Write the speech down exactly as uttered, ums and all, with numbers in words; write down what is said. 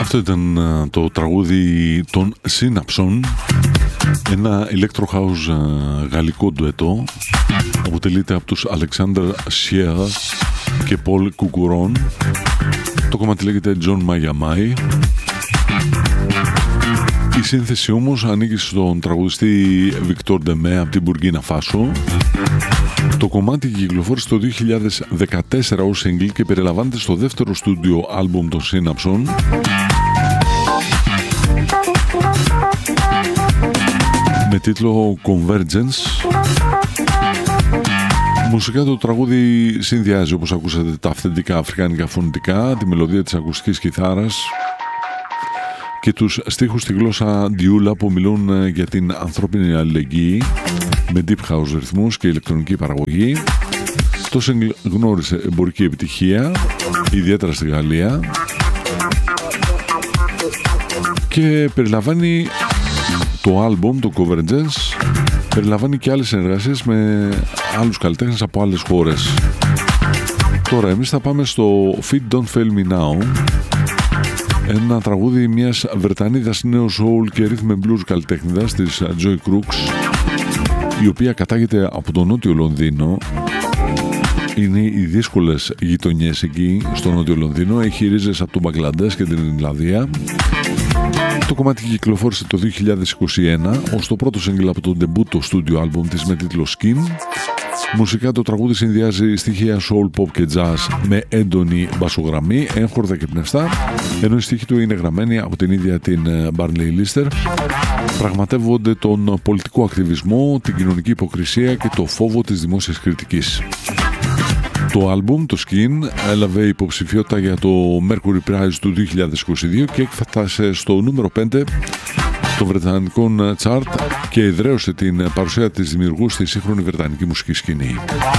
Αυτό ήταν το τραγούδι των Σύναψων, ένα electro house γαλλικό ντουέτο. Αποτελείται από τους Alexander Schier και Paul Coucouron. Το κομμάτι λέγεται John Maya Mai. Η σύνθεση όμως ανήκει στον τραγουδιστή Victor Demé από την Μπουργκίνα Φάσο. Το κομμάτι κυκλοφόρησε το δύο χιλιάδες δεκατέσσερα ως single και περιλαμβάνεται στο δεύτερο στούντιο άλμπουμ των Σύναψων, με τίτλο Convergence. Μουσικά το τραγούδι συνδυάζει, όπως ακούσατε, τα αυθεντικά αφρικάνικα φωνητικά, τη μελωδία της ακουστικής κιθάρας και τους στίχους στη γλώσσα ντιούλα που μιλούν για την ανθρώπινη αλληλεγγύη, με deep house ρυθμούς και ηλεκτρονική παραγωγή. Το single γνώρισε εμπορική επιτυχία, ιδιαίτερα στη Γαλλία, και περιλαμβάνει το άλμπομ, το Convergence, περιλαμβάνει και άλλες συνεργασίες με άλλους καλλιτέχνες από άλλες χώρες. Τώρα εμείς θα πάμε στο Feet Don't Fail Me Now, ένα τραγούδι μιας Βρετανίδας νέο soul και rhythm and blues καλλιτέχνηδας, της Joy Crooks, η οποία κατάγεται από το νότιο Λονδίνο. Είναι οι δύσκολες γειτονιές εκεί στο νότιο Λονδίνο, έχει ρίζες από το Μπαγκλαντές και την Ινλανδία. Το κομμάτι κυκλοφόρησε το δύο χιλιάδες είκοσι ένα ως το πρώτο single από το ντεμπούτο στούντιο άλμπουμ της με τίτλο Skin. Μουσικά το τραγούδι συνδυάζει στοιχεία soul, pop και jazz με έντονη μπασογραμμή, έγχορδα και πνευστά, ενώ η στίχη του είναι γραμμένη από την ίδια την Barney Lister. Πραγματεύονται τον πολιτικό ακτιβισμό, την κοινωνική υποκρισία και το φόβο της δημόσιας κριτικής. Το άλμπουμ, το Skin, έλαβε υποψηφιότητα για το Mercury Prize του δύο χιλιάδες είκοσι δύο και έφτασε στο νούμερο πέντε των βρετανικών chart και εδραίωσε την παρουσία της δημιουργού στη σύγχρονη βρετανική μουσική σκηνή.